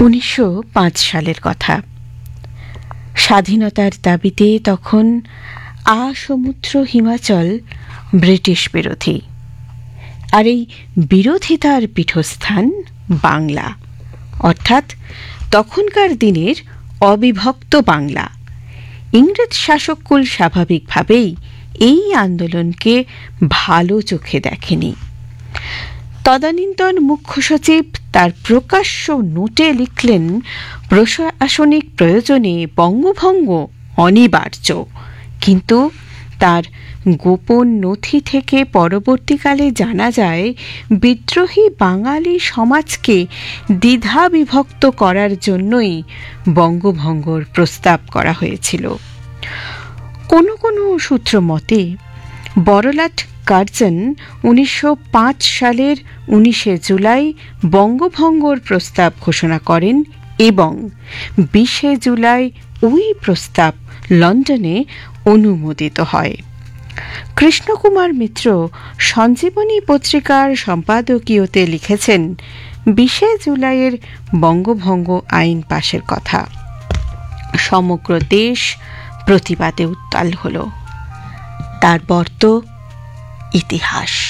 1905 সালের কথা। স্বাধীনতার দাবিতে তখন সমুদ্র হিমাচল ব্রিটিশ বিরোধী, আর এই বিরোধিতার পীঠস্থান বাংলা, অর্থাৎ তখনকার দিনের অবিভক্ত বাংলা। ইংরেজ শাসককুল স্বাভাবিকভাবেই এই আন্দোলনকে ভালো চোখে দেখেনি। তদানীন্তন মুখ্য সচিব তার প্রকাশ্য নোটে লিখলেন, প্রশাসনিক প্রয়োজনে বঙ্গভঙ্গ অনিবার্য, কিন্তু তার গোপন নথি থেকে পরবর্তীকালে জানা যায় বিদ্রোহী বাঙালি সমাজকে দ্বিধাবিভক্ত করার জন্যই বঙ্গভঙ্গর প্রস্তাব করা হয়েছিল। কোনো কোনো সূত্র মতে বড়লাট কার্জন 1905 সালের 19 জুলাই বঙ্গভঙ্গর প্রস্তাব ঘোষণা করেন এবং 20 জুলাই ওই প্রস্তাব লন্ডনে অনুমোদিত হয়। কৃষ্ণকুমার মিত্র সঞ্জীবনী পত্রিকার সম্পাদকীয়তে লিখেছেন, 20 জুলাইয়ের বঙ্গভঙ্গ আইন পাশের কথা। সমগ্র দেশ প্রতিবাদে উত্তাল হল। তারপর তো ইতিহাস।